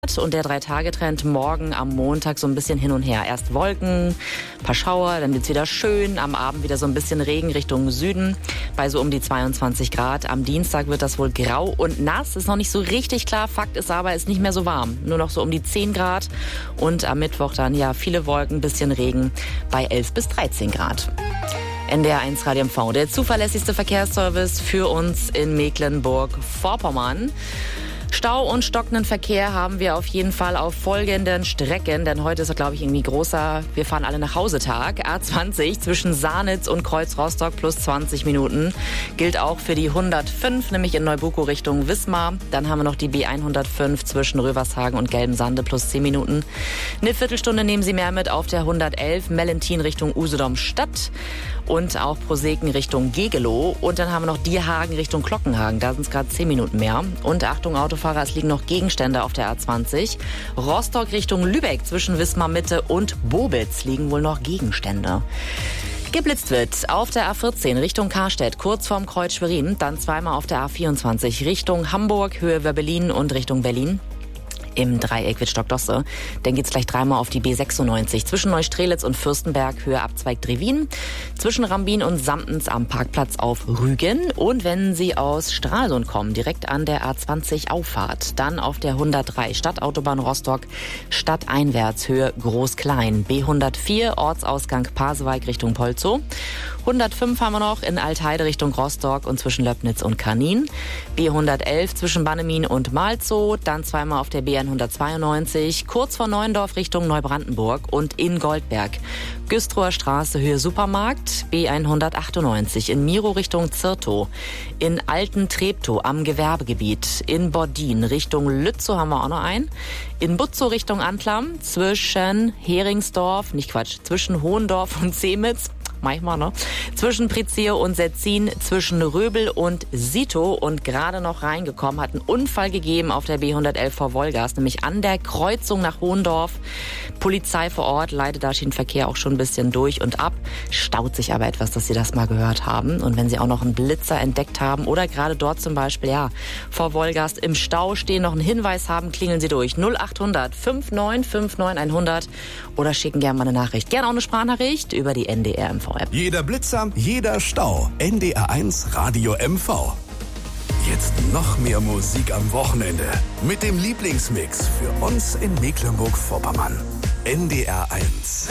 Und der 3-Tage-Trend morgen am Montag so ein bisschen hin und her. Erst Wolken, paar Schauer, dann wird's wieder schön. Am Abend wieder so ein bisschen Regen Richtung Süden bei so um die 22 Grad. Am Dienstag wird das wohl grau und nass. Ist noch nicht so richtig klar. Fakt ist aber, ist nicht mehr so warm. Nur noch so um die 10 Grad. Und am Mittwoch dann ja viele Wolken, bisschen Regen bei 11 bis 13 Grad. NDR1 Radio MV, der zuverlässigste Verkehrsservice für uns in Mecklenburg-Vorpommern. Stau und stockenden Verkehr haben wir auf jeden Fall auf folgenden Strecken, denn heute ist, glaube ich, irgendwie großer Wir fahren alle nach Hause Tag. A20 zwischen Sarnitz und Kreuz Rostock plus 20 Minuten. Gilt auch für die 105, nämlich in Neubuko Richtung Wismar. Dann haben wir noch die B105 zwischen Rövershagen und Gelbensande plus 10 Minuten. Eine Viertelstunde nehmen Sie mehr mit auf der 111 Mellentin Richtung Usedom-Stadt und auch Proseken Richtung Gegelow. Und dann haben wir noch Dierhagen Richtung Glockenhagen. Da sind es gerade 10 Minuten mehr. Und Achtung, Autofahrer, es liegen noch Gegenstände auf der A20. Rostock Richtung Lübeck zwischen Wismar Mitte und Bobitz liegen wohl noch Gegenstände. Geblitzt wird auf der A14 Richtung Karstedt, kurz vorm Kreuz Schwerin. Dann zweimal auf der A24 Richtung Hamburg, Höhe Wörbelin und Richtung Berlin. Im Dreieck wird Stockdosse. Dann geht's gleich dreimal auf die B96 zwischen Neustrelitz und Fürstenberg, Höhe Abzweig Drewin, zwischen Rambin und Samtens am Parkplatz auf Rügen. Und wenn Sie aus Stralsund kommen, direkt an der A20 Auffahrt, dann auf der 103 Stadtautobahn Rostock, stadteinwärts, Höhe Groß-Klein, B104 Ortsausgang Pasewalk Richtung Polzow. 105 haben wir noch in Altheide Richtung Rostock und zwischen Löbnitz und Kanin. B111 zwischen Bannemin und Malzow, dann zweimal auf der BN192, kurz vor Neuendorf Richtung Neubrandenburg und in Goldberg. Güstrower Straße, Höhe Supermarkt, B198 in Miro Richtung Zirtow, in Alten-Treptow am Gewerbegebiet, in Bordin Richtung Lützow haben wir auch noch einen, in Butzow Richtung Antlam, zwischen zwischen Hohendorf und Zemitz, manchmal, ne? Zwischen Prizier und Setzin, zwischen Röbel und Sito und gerade noch reingekommen, hat einen Unfall gegeben auf der B111 vor Wolgast, nämlich an der Kreuzung nach Hohendorf. Polizei vor Ort leitet da den Verkehr auch schon ein bisschen durch und ab. Staut sich aber etwas, dass Sie das mal gehört haben. Und wenn Sie auch noch einen Blitzer entdeckt haben oder gerade dort zum Beispiel, ja, vor Wolgast im Stau stehen, noch einen Hinweis haben, klingeln Sie durch 0800 5959 100 oder schicken gerne mal eine Nachricht. Gerne auch eine Sprachnachricht über die NDR MV. Jeder Blitzer, jeder Stau. NDR1 Radio MV. Jetzt noch mehr Musik am Wochenende. Mit dem Lieblingsmix für uns in Mecklenburg-Vorpommern. NDR1.